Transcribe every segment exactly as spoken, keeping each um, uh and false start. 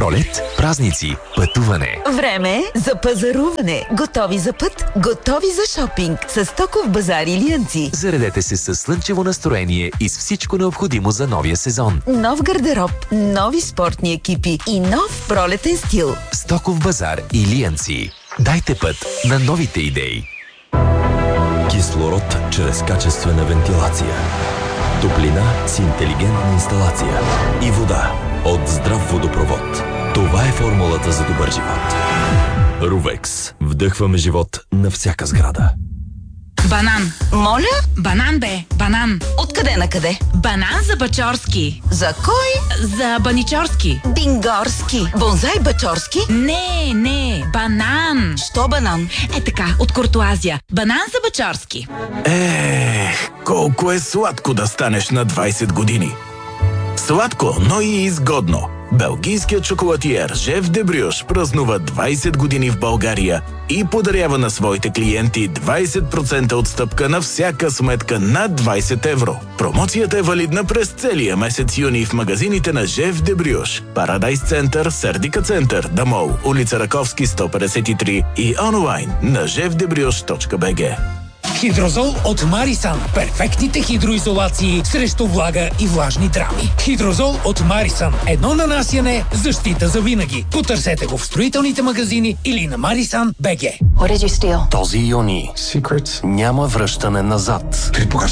Пролет, празници, пътуване. Време за пазаруване. Готови за път, готови за шопинг. С Стоков базар Илиянци. Заредете се с слънчево настроение и с всичко необходимо за новия сезон. Нов гардероб, нови спортни екипи и нов пролетен стил. Стоков базар Илиянци. Дайте път на новите идеи. Кислород чрез качествена вентилация. Топлина с интелигентна инсталация. И вода от здрав водопровод. Това е формулата за добър живот. Рувекс. Вдъхваме живот на всяка сграда. Банан. Моля? Банан бе, банан. Откъде на къде? Банан за Бачорски. За кой? За Баничорски. Бингорски. Бонзай Бачорски? Не, не, банан. Що банан? Е така, от Куртуазия. Банан за Бачорски. Ех, колко е сладко да станеш на двайсет години. Сладко, но и изгодно. Белгийският чоколатиер Жеф де Брюш празнува двайсет години в България и подарява на своите клиенти двайсет процента отстъпка на всяка сметка над двайсет евро. Промоцията е валидна през целия месец юни в магазините на Жеф де Брюш, Парадайс Център, Сердика Център, Дамол, улица Раковски сто петдесет и три и онлайн на жеф де брюш точка би джи. Хидрозол от Марисан. Перфектните хидроизолации срещу влага и влажни драми. Хидрозол от Марисан. Едно нанасяне, защита за винаги. Потърсете го в строителните магазини или на Марисан точка би джи. Този юни няма връщане назад.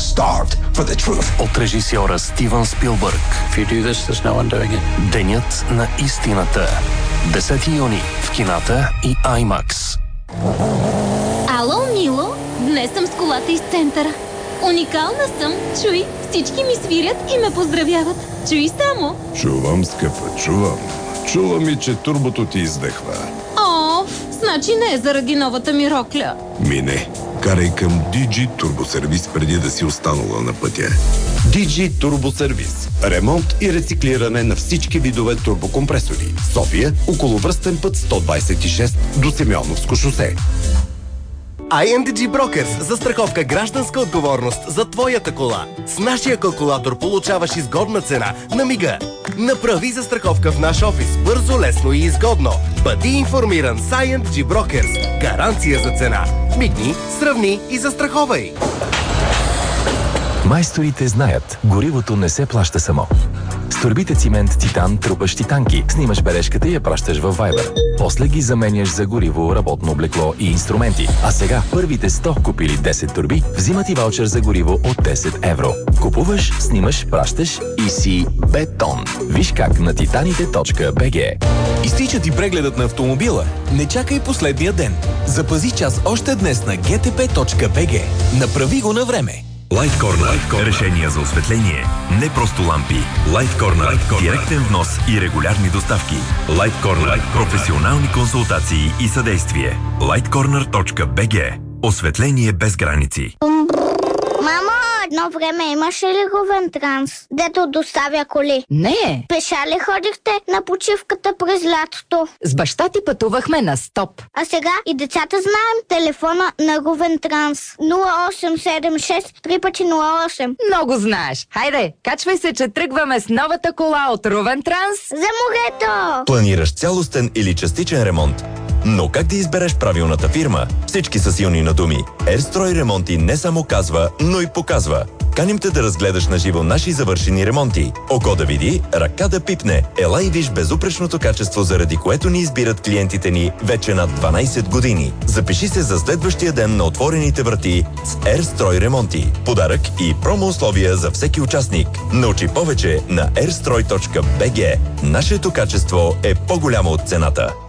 От режисьора Стивън Спилбърг. Денят на истината. десети юни в кината и IMAX. Ало, Мило! Днес съм с колата из центъра. Уникална съм, чуй, всички ми свирят и ме поздравяват. Чуй само. Чувам, скъпа, чувам. Чувам и, че турбото ти издъхва. О, значи не е заради новата ми рокля. Мине, карай към ди джи Турбосервис преди да си останала на пътя. ди джи Турбосервис. Ремонт и рециклиране на всички видове турбокомпресори. София, околовръстен път сто двайсет и шест до Симеоновско шосе. ай ен ди джи Brokers. Застраховка гражданска отговорност за твоята кола. С нашия калкулатор получаваш изгодна цена на мига. Направи застраховка в наш офис. Бързо, лесно и изгодно. Бъди информиран с ай ен ди джи Brokers. Гаранция за цена. Мигни, сравни и застраховай. Майсторите знаят, горивото не се плаща само. С торбите цимент Титан трупаш титанки, снимаш бележката и я пращаш във Viber. После ги заменяш за гориво, работно облекло и инструменти. А сега първите сто купили десет торби, взимат и ваучер за гориво от десет евро. Купуваш, снимаш, пращаш и си бетон. Виж как на титаните точка би джи. Изтича ти прегледът на автомобила? Не чакай последния ден. Запази час още днес на джи ти пи точка би джи. Направи го на време. Light Corner. Решения за осветление. Не просто лампи. Light Corner. Light Corner. Директен внос и регулярни доставки. Light Corner. Light Професионални консултации и съдействие. лайт корнер точка би джи. Осветление без граници. Мамо, едно време имаше ли Ровентранс, дето доставя коли? Не. Пеша ли ходихте на почивката през лятото? С баща ти пътувахме на стоп. А сега и децата знаем телефона на Ровентранс. нула осем седем шест три пъти нула осем. Много знаеш. Хайде, качвай се, че тръгваме с новата кола от Ровентранс. За морето! Планираш цялостен или частичен ремонт? Но как да избереш правилната фирма? Всички са силни на думи. Ерстрой Ремонти не само казва, но и показва. Каним те да разгледаш на живо наши завършени ремонти. Око да види, ръка да пипне. Ела и виж безупречното качество, заради което ни избират клиентите ни вече над дванайсет години. Запиши се за следващия ден на отворените врати с Ерстрой Ремонти. Подарък и промо условия за всеки участник. Научи повече на ерстрой точка би джи. Нашето качество е по-голямо от цената.